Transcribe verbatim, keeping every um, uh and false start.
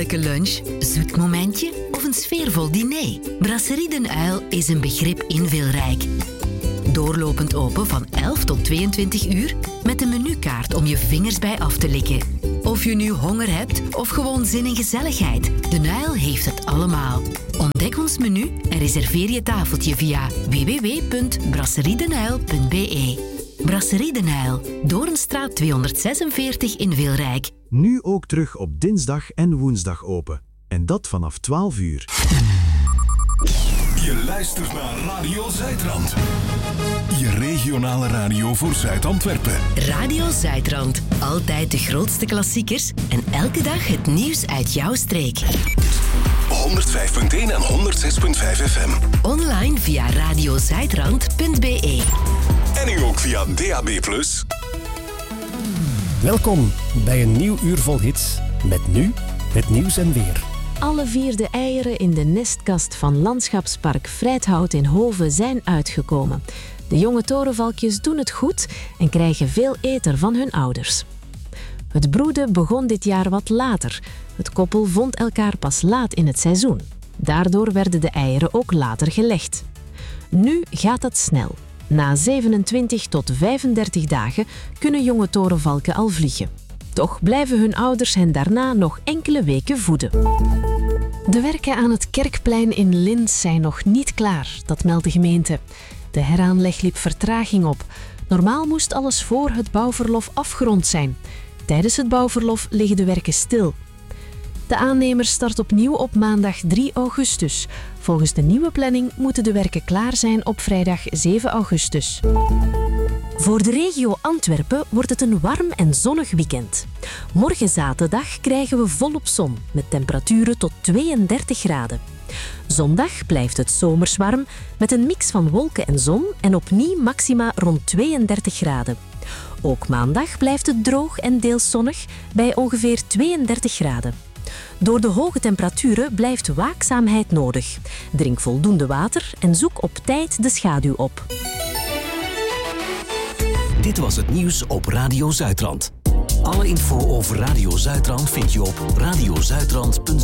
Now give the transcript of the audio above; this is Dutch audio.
heerlijke lunch, zoet momentje of een sfeervol diner? Brasserie Den Uyl is een begrip inveelrijk. Doorlopend open van elf tot tweeëntwintig uur met een menukaart om je vingers bij af te likken. Of je nu honger hebt of gewoon zin in gezelligheid, Den Uyl heeft het allemaal. Ontdek ons menu en reserveer je tafeltje via w w w punt brasseriedenuil punt b e. Brasserie Den Uyl, Doornstraat tweehonderdzesenveertig in Veelrijk. Nu ook terug op dinsdag en woensdag open. En dat vanaf twaalf uur. Je luistert naar Radio Zuidrand. Je regionale radio voor Zuid-Antwerpen. Radio Zuidrand. Altijd de grootste klassiekers en elke dag het nieuws uit jouw streek. honderdvijf punt één en honderdzes punt vijf F M. Online via radiozuidrand punt b e. En nu ook via D A B plus. Welkom bij een nieuw uur vol hits. Met nu het nieuws en weer. Alle vier de eieren in de nestkast van Landschapspark Vrijthout in Hoven zijn uitgekomen. De jonge torenvalkjes doen het goed en krijgen veel eter van hun ouders. Het broeden begon dit jaar wat later. Het koppel vond elkaar pas laat in het seizoen. Daardoor werden de eieren ook later gelegd. Nu gaat dat snel. Na zevenentwintig tot vijfendertig dagen kunnen jonge torenvalken al vliegen. Toch blijven hun ouders hen daarna nog enkele weken voeden. De werken aan het Kerkplein in Lint zijn nog niet klaar, dat meldt de gemeente. De heraanleg liep vertraging op. Normaal moest alles voor het bouwverlof afgerond zijn. Tijdens het bouwverlof liggen de werken stil. De aannemer start opnieuw op maandag drie augustus. Volgens de nieuwe planning moeten de werken klaar zijn op vrijdag zeven augustus. Voor de regio Antwerpen wordt het een warm en zonnig weekend. Morgen zaterdag krijgen we volop zon, met temperaturen tot tweeëndertig graden. Zondag blijft het zomers warm, met een mix van wolken en zon en opnieuw maxima rond tweeëndertig graden. Ook maandag blijft het droog en deels zonnig, bij ongeveer tweeëndertig graden. Door de hoge temperaturen blijft waakzaamheid nodig. Drink voldoende water en zoek op tijd de schaduw op. Dit was het nieuws op Radio Zuidrand. Alle info over Radio Zuidrand vind je op radiozuidrand punt